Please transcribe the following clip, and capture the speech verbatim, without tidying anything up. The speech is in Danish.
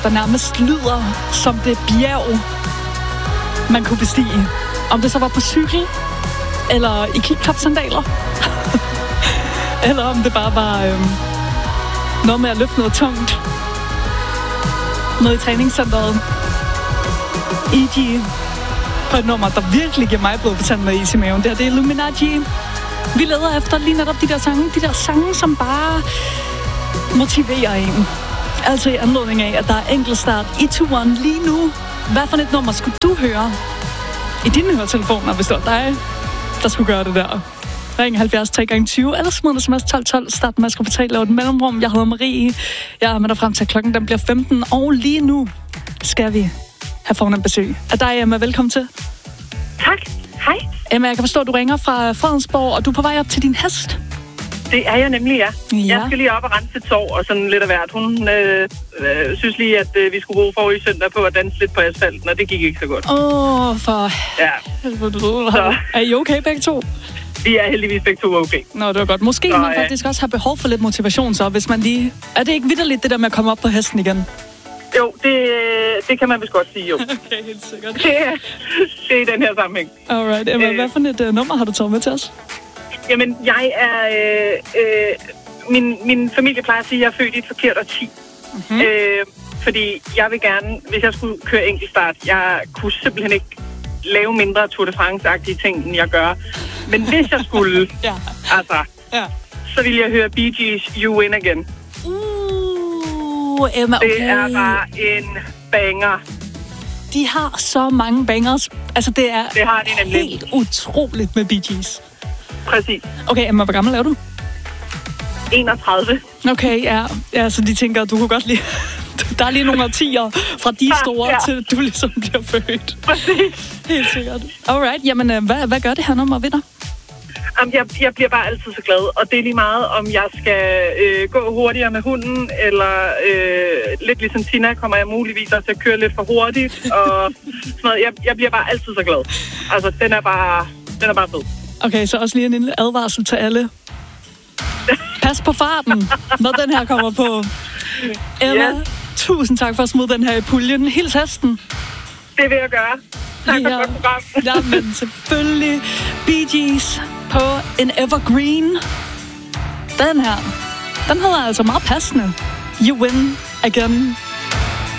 der nærmest lyder som det bjerg, man kunne bestige. Om det så var på cykel, eller i kickklapsandaler, eller om det bare var øhm, noget med at løfte noget tungt. Noget i træningscenteret. E G på et nummer, der virkelig giver mig blod på tanden og is i maven. Det her, det er Illuminati. Vi leder efter lige netop de der sange. De der sange, som bare motiverer en. Altså i anledning af, at der er enkeltstart i turen lige nu. Hvad for et nummer skulle du høre i dine høretelefoner, hvis det var dig, der skulle gøre det der? Ring halvfjerds tre gange tyve, eller smid en sms tolv tolv. Start med at skulle betale over et mellemrum. Jeg hedder Marie. Jeg er med dig frem til klokken, den bliver femten. Og lige nu skal vi have fornemt besøg af dig, Emma. Velkommen til. Tak. Hej. Emma, jeg kan forstå, at du ringer fra Fredensborg, og du er på vej op til din hest. Det er jeg nemlig, ja. ja. Jeg skal lige op og rense et sår og sådan lidt af hvert. Hun øh, øh, synes lige, at øh, vi skulle bruge forrige søndag på at danse lidt på asfalten, og det gik ikke så godt. Åh, oh, for ja. Så. Er I okay begge to? Vi er heldigvis begge to okay. Nå, det var godt. Måske så, man faktisk også har behov for lidt motivation, så hvis man lige... Er det ikke vitterligt, det der med at komme op på hesten igen? Jo, det, det kan man vist godt sige, jo. Okay, helt sikkert. Det, det er i den her sammenhæng. Alright. Emma, øh, hvad for et uh, nummer har du taget med til os? Jamen, jeg er... Øh, øh, min, min familie plejer at sige, at jeg er født i et forkert årti. Mm-hmm. Øh, fordi jeg vil gerne, hvis jeg skulle køre enkeltstart, jeg kunne simpelthen ikke lave mindre Tour de France-agtige ting, end jeg gør. Men hvis jeg skulle, ja. altså, ja. så ville jeg høre Bee Gees' You Win Again. Uh, Emma, okay. Det er bare en banger. De har så mange bangers. Altså, det er det har de nemlig. Helt utroligt med Bee Gees. Præcis. Okay, Emma, hvor gammel er du? enogtredive. Okay, ja. Ja, så de tænker, du kunne godt lide... Der er lige nogle årtier fra de store, ja. Til du ligesom bliver født. Præcis. Helt sikkert. Alright, jamen, hvad, hvad gør det her nummer ved dig? Um, jeg, jeg bliver bare altid så glad, og det er lige meget, om jeg skal øh, gå hurtigere med hunden, eller øh, lidt ligesom Tina, kommer jeg muligvis også til at køre lidt for hurtigt, og sådan noget. Jeg, jeg bliver bare altid så glad. Altså, den er bare, den er bare fed. Okay, så også lige en lille advarsel til alle. Pas på farten, når den her kommer på. Emma, yes. Tusind tak for at smide den her i puljen. Hils hesten. Det vil jeg gøre. Tak ja. for et godt program. Jamen, selvfølgelig. Bee Gees på en evergreen. Den her, den hedder altså meget passende. You Win Again.